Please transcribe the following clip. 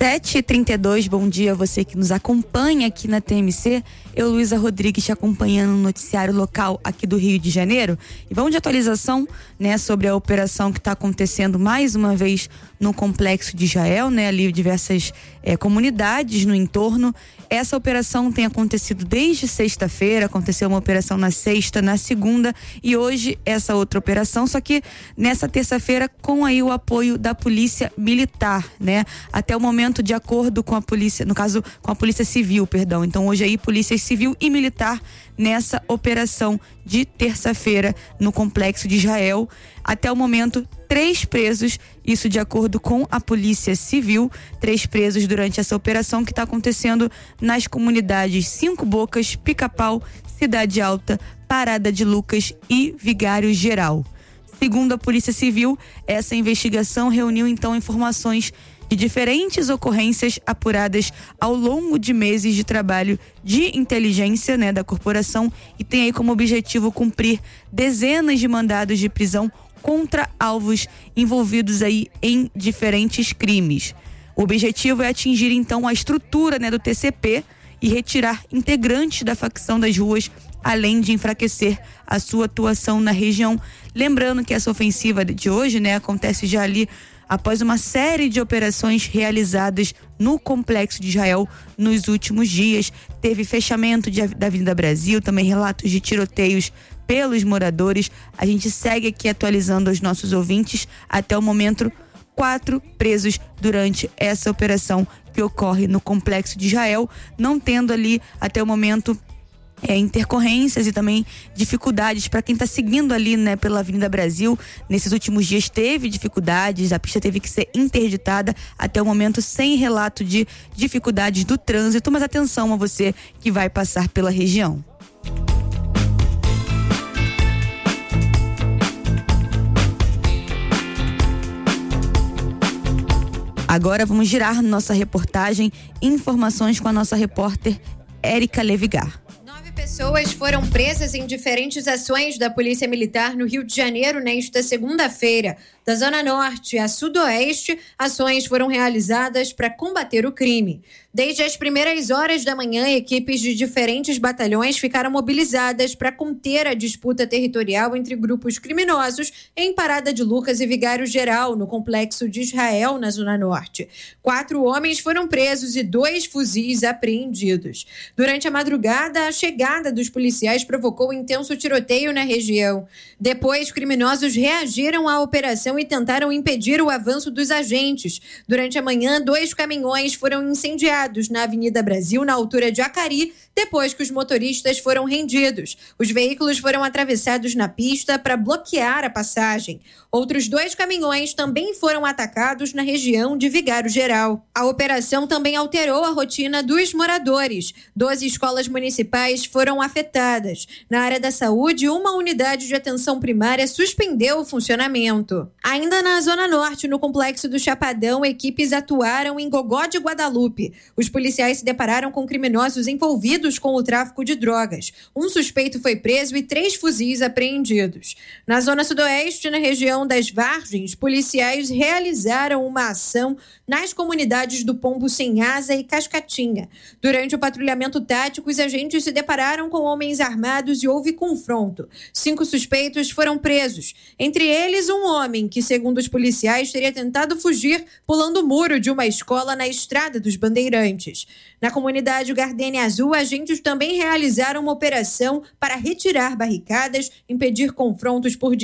7h32, bom dia a você que nos acompanha aqui na TMC. Eu, Luísa Rodrigues, te acompanhando no noticiário local aqui do Rio de Janeiro. E vamos de atualização, né, sobre a operação que está acontecendo mais uma vez no Complexo de Israel, né, ali diversas comunidades no entorno. Essa operação tem acontecido desde sexta-feira, aconteceu uma operação na sexta, na segunda e hoje essa outra operação, só que nessa terça-feira com aí o apoio da Polícia Militar, né? Até o momento, de acordo com a polícia, no caso com a Polícia Civil, perdão. Então hoje aí Polícia Civil e Militar nessa operação de terça-feira no Complexo de Israel. Até o momento, 3 presos, isso de acordo com a Polícia Civil, 3 presos durante essa operação que está acontecendo nas comunidades Cinco Bocas, Pica-Pau, Cidade Alta, Parada de Lucas e Vigário Geral. Segundo a Polícia Civil, essa investigação reuniu então informações de diferentes ocorrências apuradas ao longo de meses de trabalho de inteligência, né, da corporação, e tem aí como objetivo cumprir dezenas de mandados de prisão contra alvos envolvidos aí em diferentes crimes. O objetivo é atingir então a estrutura, né, do TCP e retirar integrantes da facção das ruas, além de enfraquecer a sua atuação na região. Lembrando que essa ofensiva de hoje, né, acontece já ali após uma série de operações realizadas no Complexo de Israel nos últimos dias. Teve fechamento da Avenida Brasil, também relatos de tiroteios pelos moradores. A gente segue aqui atualizando aos nossos ouvintes. Até o momento, 4 presos durante essa operação que ocorre no Complexo de Israel, não tendo ali até o momento intercorrências e também dificuldades para quem está seguindo ali, né, pela Avenida Brasil. Nesses últimos dias teve dificuldades, a pista teve que ser interditada, até o momento sem relato de dificuldades do trânsito, mas atenção a você que vai passar pela região. Agora vamos girar nossa reportagem, informações com a nossa repórter Érica Levigar. Pessoas foram presas em diferentes ações da Polícia Militar no Rio de Janeiro nesta segunda-feira. Da Zona Norte a Sudoeste, ações foram realizadas para combater o crime. Desde as primeiras horas da manhã, equipes de diferentes batalhões ficaram mobilizadas para conter a disputa territorial entre grupos criminosos em Parada de Lucas e Vigário Geral, no Complexo de Israel, na Zona Norte. 4 homens foram presos e 2 fuzis apreendidos. Durante a madrugada, a chegada dos policiais provocou intenso tiroteio na região. Depois, criminosos reagiram à operação e tentaram impedir o avanço dos agentes. Durante a manhã, 2 caminhões foram incendiados na Avenida Brasil, na altura de Acari, depois que os motoristas foram rendidos. Os veículos foram atravessados na pista para bloquear a passagem. Outros 2 caminhões também foram atacados na região de Vigário Geral. A operação também alterou a rotina dos moradores. 12 escolas municipais foram afetadas. Na área da saúde, uma unidade de atenção primária suspendeu o funcionamento. Ainda na Zona Norte, no Complexo do Chapadão, equipes atuaram em Gogó de Guadalupe. Os policiais se depararam com criminosos envolvidos com o tráfico de drogas. Um suspeito foi preso e 3 fuzis apreendidos. Na Zona Sudoeste, na região das Vargens, policiais realizaram uma ação nas comunidades do Pombo Sem Asa e Cascatinha. Durante o patrulhamento tático, os agentes se depararam com homens armados e houve confronto. 5 suspeitos foram presos, entre eles um homem que, segundo os policiais, teria tentado fugir pulando o muro de uma escola na Estrada dos Bandeirantes. Na comunidade Gardênia Azul, agentes também realizaram uma operação para retirar barricadas, impedir confrontos por